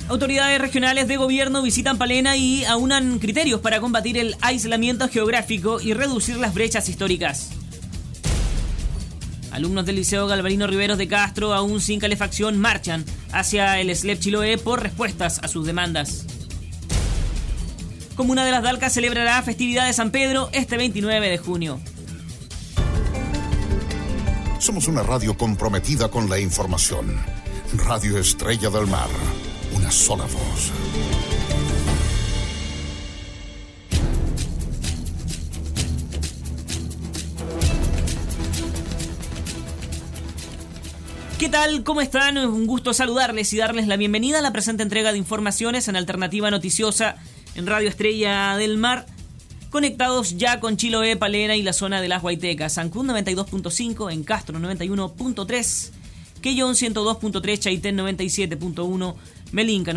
Autoridades regionales de gobierno visitan Palena y aunan criterios para combatir el aislamiento geográfico y reducir las brechas históricas. Alumnos del Liceo Galvarino Riveros de Castro, aún sin calefacción, marchan hacia el SLEP Chiloé por respuestas a sus demandas. Comuna de Las Dalcas celebrará festividad de San Pedro este 29 de junio. Somos una radio comprometida con la información. Radio Estrella del Mar. Una sola voz. ¿Qué tal? ¿Cómo están? Un gusto saludarles y darles la bienvenida a la presente entrega de informaciones en Alternativa Noticiosa en Radio Estrella del Mar. Conectados ya con Chiloé, Palena y la zona de las Huaytecas. Ancún 92.5, en Castro 91.3, Quellón 102.3, Chaitén 97.1, Melinca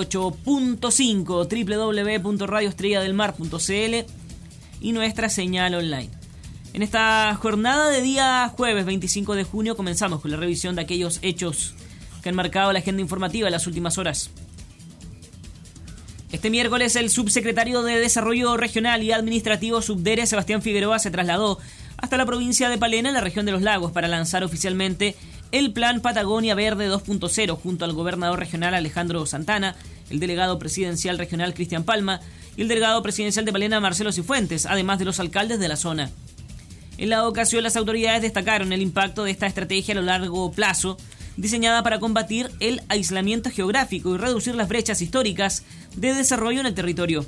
98.5, www.radioestrelladelmar.cl y nuestra señal online. En esta jornada de día jueves 25 de junio comenzamos con la revisión de aquellos hechos que han marcado la agenda informativa en las últimas horas. Este miércoles el subsecretario de Desarrollo Regional y Administrativo Subdere, Sebastián Figueroa, se trasladó hasta la provincia de Palena, en la región de los Lagos, para lanzar oficialmente el Plan Patagonia Verde 2.0 junto al gobernador regional Alejandro Santana, el delegado presidencial regional Cristian Palma y el delegado presidencial de Palena Marcelo Cifuentes, además de los alcaldes de la zona. En la ocasión, las autoridades destacaron el impacto de esta estrategia a lo largo plazo, diseñada para combatir el aislamiento geográfico y reducir las brechas históricas de desarrollo en el territorio.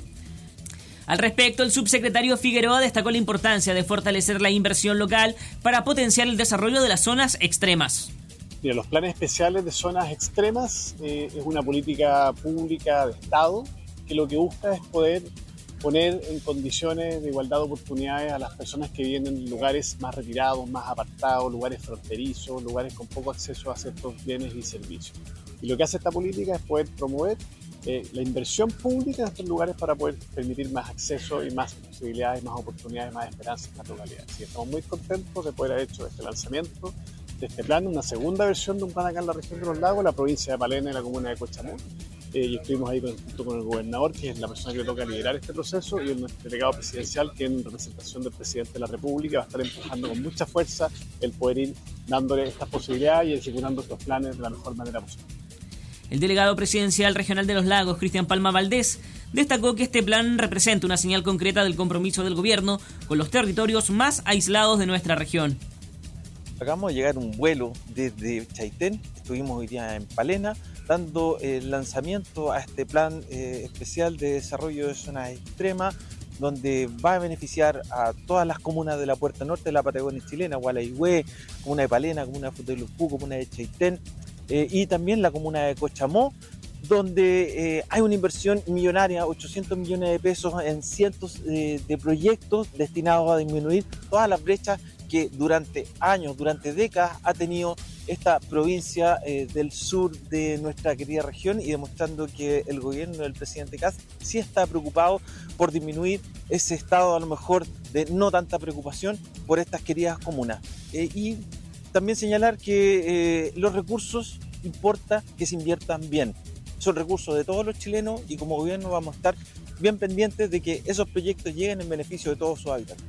Al respecto, el subsecretario Figueroa destacó la importancia de fortalecer la inversión local para potenciar el desarrollo de las zonas extremas. Mira, los planes especiales de zonas extremas es una política pública de Estado que lo que busca es poder poner en condiciones de igualdad de oportunidades a las personas que viven en lugares más retirados, más apartados, lugares fronterizos, lugares con poco acceso a ciertos bienes y servicios. Y lo que hace esta política es poder promover la inversión pública en estos lugares para poder permitir más acceso y más posibilidades, más oportunidades, más esperanzas en las localidades. Así que estamos muy contentos de poder haber hecho este lanzamiento de este plan, una segunda versión de un plan acá en la región de los Lagos, la provincia de Palena y la comuna de Cochamó. Y estuvimos ahí junto con el gobernador, que es la persona que le toca liderar este proceso, y el delegado presidencial, que en representación del presidente de la República va a estar empujando con mucha fuerza el poder ir dándole estas posibilidades y ejecutando estos planes de la mejor manera posible. El delegado presidencial regional de los Lagos, Cristian Palma Valdés, destacó que este plan representa una señal concreta del compromiso del gobierno con los territorios más aislados de nuestra región. Acabamos de llegar un vuelo desde Chaitén, estuvimos hoy día en Palena, dando el lanzamiento a este plan especial de desarrollo de zonas extremas, donde va a beneficiar a todas las comunas de la Puerta Norte de la Patagonia chilena, Gualeguaychú, comuna de Palena, comuna de Futaleufú, comuna de Chaitén, y también la comuna de Cochamó, donde hay una inversión millonaria, 800 millones de pesos en cientos de proyectos destinados a disminuir todas las brechas que durante años, durante décadas ha tenido esta provincia del sur de nuestra querida región, y demostrando que el gobierno del presidente Kast sí está preocupado por disminuir ese estado a lo mejor de no tanta preocupación por estas queridas comunas. Y también señalar que los recursos importa que se inviertan bien. Son recursos de todos los chilenos y como gobierno vamos a estar bien pendientes de que esos proyectos lleguen en beneficio de todos sus habitantes.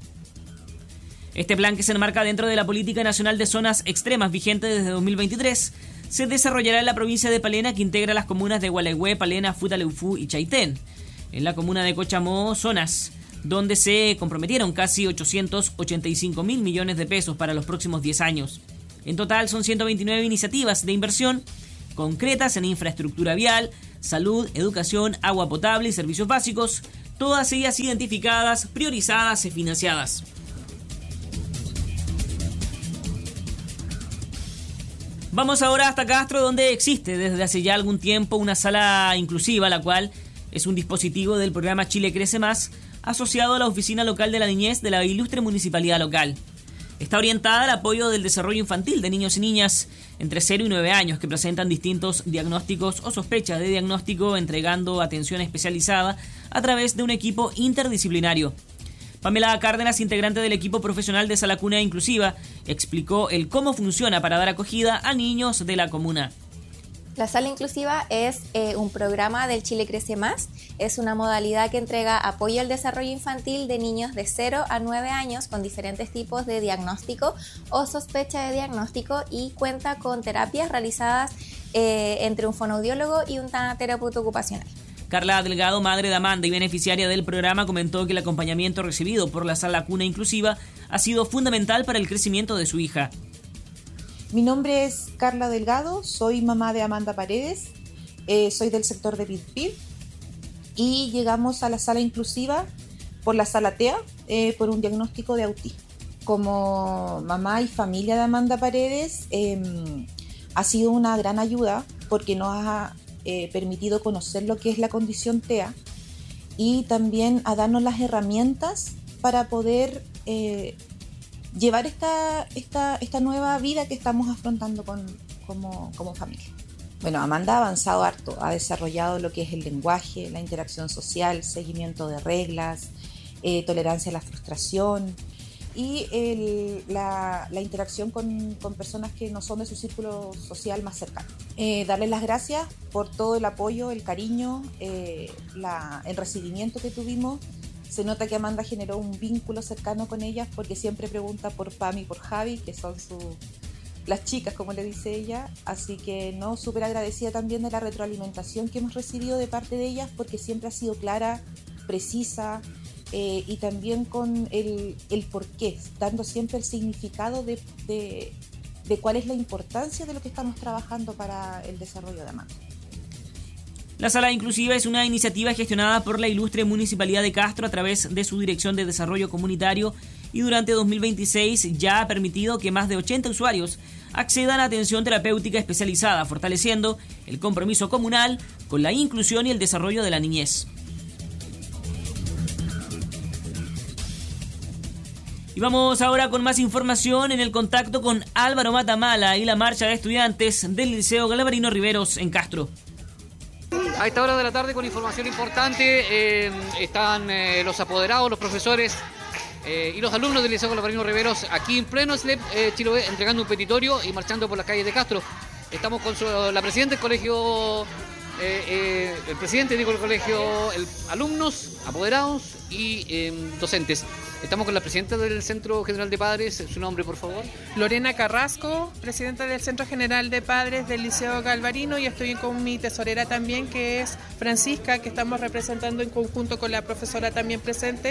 Este plan, que se enmarca dentro de la Política Nacional de Zonas Extremas vigente desde 2023, se desarrollará en la provincia de Palena, que integra las comunas de Gualeguaychú, Palena, Futaleufú y Chaitén. En la comuna de Cochamó, zonas donde se comprometieron casi 885 mil millones de pesos para los próximos 10 años. En total son 129 iniciativas de inversión concretas en infraestructura vial, salud, educación, agua potable y servicios básicos, todas ellas identificadas, priorizadas y financiadas. Vamos ahora hasta Castro, donde existe desde hace ya algún tiempo una sala inclusiva, la cual es un dispositivo del programa Chile Crece Más, asociado a la Oficina Local de la Niñez de la ilustre municipalidad local. Está orientada al apoyo del desarrollo infantil de niños y niñas entre 0 y 9 años que presentan distintos diagnósticos o sospechas de diagnóstico, entregando atención especializada a través de un equipo interdisciplinario. Pamela Cárdenas, integrante del equipo profesional de Sala Cuna Inclusiva, explicó el cómo funciona para dar acogida a niños de la comuna. La Sala Inclusiva es un programa del Chile Crece Más. Es una modalidad que entrega apoyo al desarrollo infantil de niños de 0 a 9 años con diferentes tipos de diagnóstico o sospecha de diagnóstico y cuenta con terapias realizadas entre un fonoaudiólogo y un terapeuta ocupacional. Carla Delgado, madre de Amanda y beneficiaria del programa, comentó que el acompañamiento recibido por la Sala Cuna Inclusiva ha sido fundamental para el crecimiento de su hija. Mi nombre es Carla Delgado, soy mamá de Amanda Paredes, soy del sector de Pitpil y llegamos a la Sala Inclusiva por la Sala TEA por un diagnóstico de autismo. Como mamá y familia de Amanda Paredes ha sido una gran ayuda porque nos ha permitido conocer lo que es la condición TEA y también a darnos las herramientas para poder llevar esta nueva vida que estamos afrontando como familia. Bueno, Amanda ha avanzado harto, ha desarrollado lo que es el lenguaje, la interacción social, seguimiento de reglas, tolerancia a la frustración y la interacción con personas que no son de su círculo social más cercano. Darles las gracias por todo el apoyo, el cariño, el recibimiento que tuvimos. Se nota que Amanda generó un vínculo cercano con ellas porque siempre pregunta por Pam y por Javi, que son las chicas, como le dice ella. Así que súper agradecida también de la retroalimentación que hemos recibido de parte de ellas porque siempre ha sido clara, precisa y también con el porqué, dando siempre el significado de cuál es la importancia de lo que estamos trabajando para el desarrollo de Amanda. La Sala Inclusiva es una iniciativa gestionada por la ilustre Municipalidad de Castro a través de su Dirección de Desarrollo Comunitario y durante 2026 ya ha permitido que más de 80 usuarios accedan a atención terapéutica especializada, fortaleciendo el compromiso comunal con la inclusión y el desarrollo de la niñez. Y vamos ahora con más información en el contacto con Álvaro Matamala y la marcha de estudiantes del Liceo Galvarino Riveros en Castro. A esta hora de la tarde con información importante están los apoderados, los profesores y los alumnos del Liceo Galvarino Riveros aquí en pleno SLEP Chiloé entregando un petitorio y marchando por las calles de Castro. Estamos con la presidenta del colegio, el presidente del colegio, alumnos, apoderados y docentes. Estamos con la presidenta del Centro General de Padres. ¿Su nombre, por favor? Lorena Carrasco, presidenta del Centro General de Padres del Liceo Galvarino, y estoy con mi tesorera también, que es Francisca, que estamos representando en conjunto con la profesora también presente,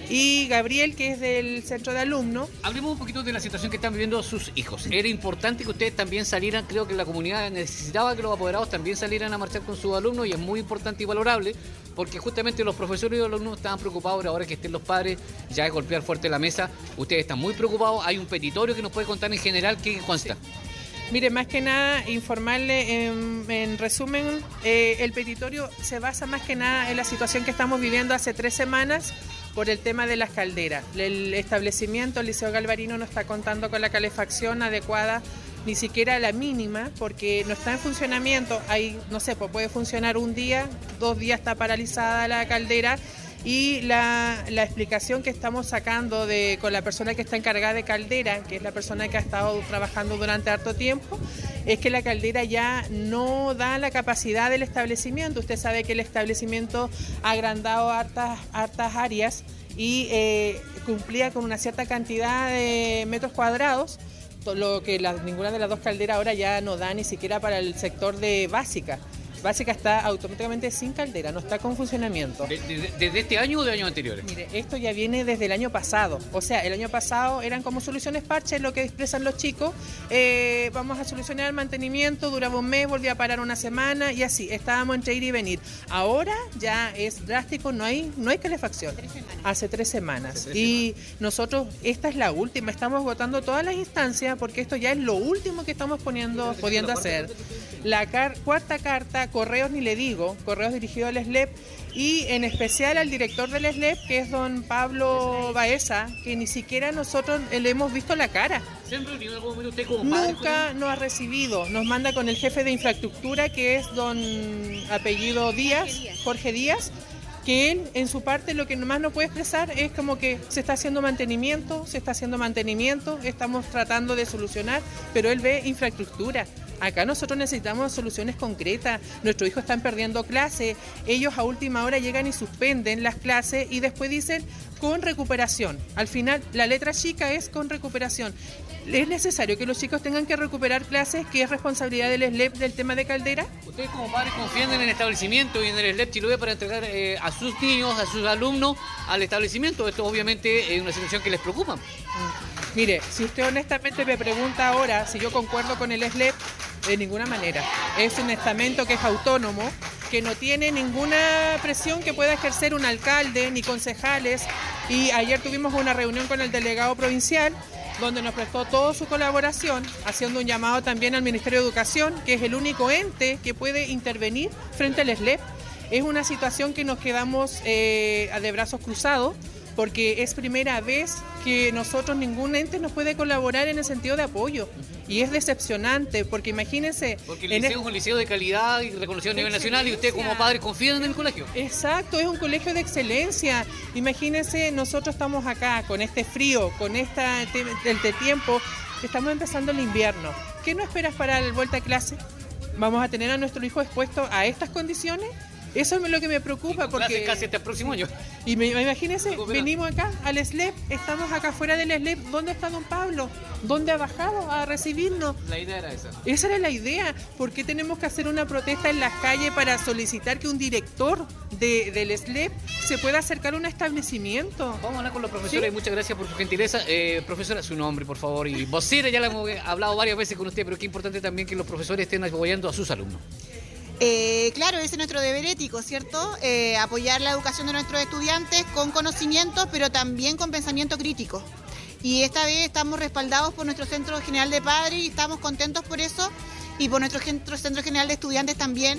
y Gabriel, que es del Centro de Alumnos. Hablemos un poquito de la situación que están viviendo sus hijos. Era importante que ustedes también salieran, creo que la comunidad necesitaba que los apoderados también salieran a marchar con sus alumnos, y es muy importante y valorable, porque justamente los profesores y los alumnos estaban preocupados ahora que estén los padres, ya es golpear fuerte la mesa. Ustedes están muy preocupados. Hay un petitorio que nos puede contar en general qué consta. Mire, más que nada informarle en resumen, el petitorio se basa más que nada en la situación que estamos viviendo hace 3 semanas por el tema de las calderas. El establecimiento, el Liceo Galvarino, no está contando con la calefacción adecuada, ni siquiera la mínima, porque no está en funcionamiento. Hay, no sé, pues puede funcionar un día, 2 días está paralizada la caldera. Y la explicación que estamos sacando con la persona que está encargada de caldera, que es la persona que ha estado trabajando durante harto tiempo, es que la caldera ya no da la capacidad del establecimiento. Usted sabe que el establecimiento ha agrandado hartas áreas y cumplía con una cierta cantidad de metros cuadrados, lo que ninguna de las 2 calderas ahora ya no da ni siquiera para el sector de básica. Básica está automáticamente sin caldera, no está con funcionamiento. ¿Desde este año o de años anteriores? Mire, esto ya viene desde el año pasado. O sea, el año pasado eran como soluciones parches, lo que expresan los chicos. Vamos a solucionar el mantenimiento, duraba un mes, volvía a parar una semana y así. Estábamos entre ir y venir. Ahora ya es drástico, no hay calefacción. 3 semanas. Hace 3 semanas. Y nosotros, esta es la última, estamos agotando todas las instancias porque esto ya es lo último que estamos pudiendo hacer. La cuarta carta, correos ni le digo, correos dirigidos al SLEP y en especial al director del SLEP, que es don Pablo Baeza, que ni siquiera nosotros le hemos visto la cara. ¿Se han reunido en algún momento usted como padre? Nunca nos ha recibido, nos manda con el jefe de infraestructura, que es don apellido Díaz, Jorge Díaz, que él en su parte lo que más nos puede expresar es como que se está haciendo mantenimiento, estamos tratando de solucionar, pero él ve infraestructura. Acá nosotros necesitamos soluciones concretas. Nuestros hijos están perdiendo clases, ellos a última hora llegan y suspenden las clases y después dicen con recuperación. Al final la letra chica es con recuperación. ¿Es necesario que los chicos tengan que recuperar clases, que es responsabilidad del SLEP del tema de Caldera? ¿Ustedes como padres confían en el establecimiento y en el SLEP Chiloé para entregar a sus niños, a sus alumnos al establecimiento? Esto obviamente es una situación que les preocupa. Mire, si usted honestamente me pregunta ahora si yo concuerdo con el SLEP, de ninguna manera. Es un estamento que es autónomo, que no tiene ninguna presión que pueda ejercer un alcalde ni concejales. Y ayer tuvimos una reunión con el delegado provincial donde nos prestó toda su colaboración, haciendo un llamado también al Ministerio de Educación, que es el único ente que puede intervenir frente al SLEP. Es una situación que nos quedamos de brazos cruzados, porque es primera vez que nosotros, ningún ente nos puede colaborar en el sentido de apoyo. Y es decepcionante, porque imagínense... Porque el liceo es un liceo de calidad y reconocido a nivel nacional, y usted como padre confía en el colegio. Exacto, es un colegio de excelencia. Imagínense, nosotros estamos acá con este frío, con el tiempo, estamos empezando el invierno. ¿Qué no esperas para la vuelta a clase? ¿Vamos a tener a nuestro hijo expuesto a estas condiciones? Eso es lo que me preocupa, porque... casi hasta el próximo año. Y imagínense, venimos acá al SLEP, estamos acá fuera del SLEP. ¿Dónde está don Pablo? ¿Dónde ha bajado a recibirnos? La idea era esa. Esa era la idea. ¿Por qué tenemos que hacer una protesta en las calles para solicitar que un director del SLEP se pueda acercar a un establecimiento? Vamos a hablar con los profesores. ¿Sí? Muchas gracias por su gentileza. Profesora, su nombre, por favor. Y vocera, ya la hemos hablado varias veces con usted, pero qué importante también que los profesores estén apoyando a sus alumnos. Claro, ese es nuestro deber ético, ¿cierto? Apoyar la educación de nuestros estudiantes con conocimientos, pero también con pensamiento crítico. Y esta vez estamos respaldados por nuestro Centro General de Padres y estamos contentos por eso, y por nuestro Centro General de Estudiantes también.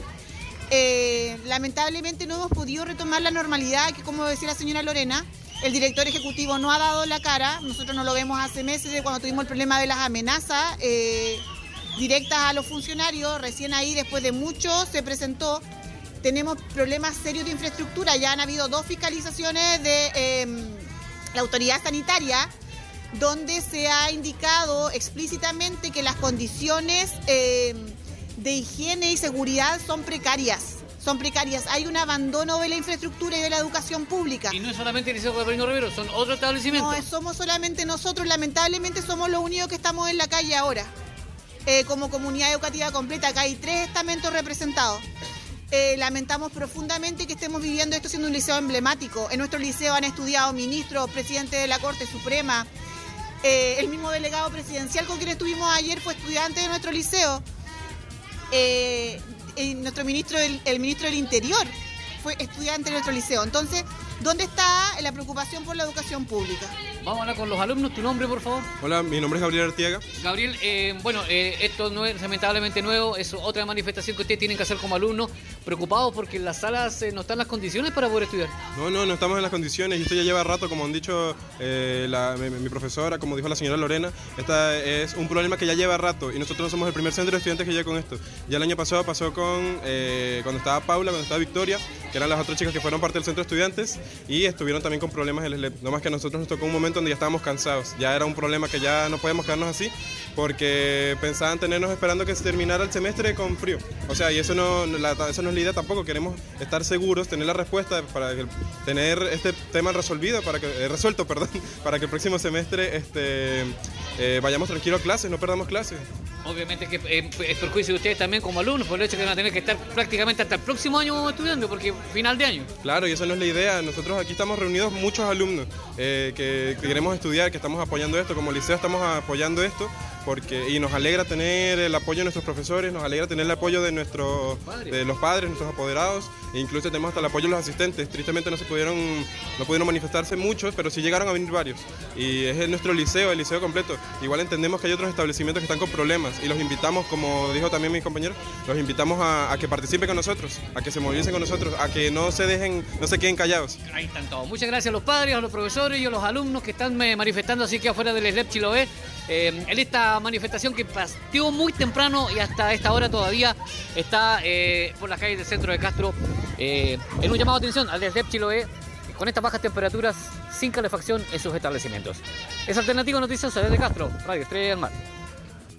Lamentablemente no hemos podido retomar la normalidad, que como decía la señora Lorena, el director ejecutivo no ha dado la cara. Nosotros no lo vemos hace meses, cuando tuvimos el problema de las amenazas directas a los funcionarios. Recién ahí, después de mucho, se presentó. Tenemos problemas serios de infraestructura. Ya han habido 2 fiscalizaciones de la autoridad sanitaria, donde se ha indicado explícitamente que las condiciones de higiene y seguridad son precarias. Hay un abandono de la infraestructura y de la educación pública. Y no es solamente el Liceo Galvarino Rivero, son otros establecimientos. No, somos solamente nosotros. Lamentablemente somos los únicos que estamos en la calle ahora. Como comunidad educativa completa, acá hay 3 estamentos representados. Lamentamos profundamente que estemos viviendo esto siendo un liceo emblemático. En nuestro liceo han estudiado ministros, presidente de la Corte Suprema. El mismo delegado presidencial con quien estuvimos ayer fue estudiante de nuestro liceo. Nuestro ministro, el ministro del Interior, fue estudiante de nuestro liceo. Entonces, ¿dónde está la preocupación por la educación pública? Vamos a hablar con los alumnos. ¿Tu nombre, por favor? Hola, mi nombre es Gabriel Artiaga. Gabriel, esto no es lamentablemente nuevo, es otra manifestación que ustedes tienen que hacer como alumnos, preocupados porque en las salas no están las condiciones para poder estudiar. No estamos en las condiciones, y esto ya lleva rato, como han dicho mi profesora, como dijo la señora Lorena. Esta es un problema que ya lleva rato, y nosotros no somos el primer centro de estudiantes que llega con esto. Ya el año pasado pasó con cuando estaba Paula, cuando estaba Victoria, que eran las otras chicas que fueron parte del centro de estudiantes, y estuvieron también con problemas del SLEP. No más que a nosotros nos tocó un momento donde ya estábamos cansados, ya era un problema que ya no podíamos quedarnos así, porque pensaban tenernos esperando que se terminara el semestre con frío. O sea, y eso no es la idea tampoco. Queremos estar seguros, tener la respuesta para tener este tema resuelto, para que el próximo semestre vayamos tranquilos a clases, no perdamos clases. Obviamente que es perjuicio de ustedes también como alumnos, por el hecho que van a tener que estar prácticamente hasta el próximo año estudiando, porque final de año. Claro, y eso no es la idea. Nosotros aquí estamos reunidos muchos alumnos que queremos estudiar, que estamos apoyando esto, como liceo estamos apoyando esto, y nos alegra tener el apoyo de nuestros profesores, nos alegra tener el apoyo de los padres, nuestros apoderados, e incluso tenemos hasta el apoyo de los asistentes. Tristemente no pudieron manifestarse muchos, pero sí llegaron a venir varios. Y es nuestro liceo, el liceo completo. Igual entendemos que hay otros establecimientos que están con problemas, y los invitamos, como dijo también mis compañeros, los invitamos a que participen con nosotros, a que se movilicen con nosotros, a que no se queden callados. Ahí están todos. Muchas gracias a los padres, a los profesores y a los alumnos que están manifestando así que afuera del SLEP Chiloé. En esta manifestación que partió muy temprano y hasta esta hora todavía está por las calles del centro de Castro, en un llamado de atención al SLEP Chiloé con estas bajas temperaturas sin calefacción en sus establecimientos. Es Alternativa Noticias desde Castro, Radio Estrella del Mar.